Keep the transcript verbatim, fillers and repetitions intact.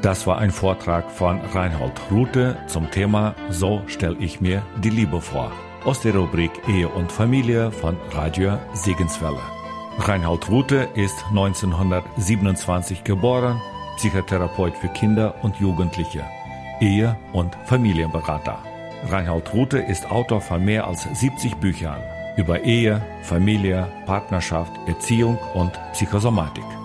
Das war ein Vortrag von Reinhold Ruthe zum Thema So stelle ich mir die Liebe vor, aus der Rubrik Ehe und Familie von Radio Segenswelle. Reinhold Ruthe ist neunzehnhundertsiebenundzwanzig geboren, Psychotherapeut für Kinder und Jugendliche, Ehe- und Familienberater. Reinhold Ruthe ist Autor von mehr als siebzig Büchern über Ehe, Familie, Partnerschaft, Erziehung und Psychosomatik.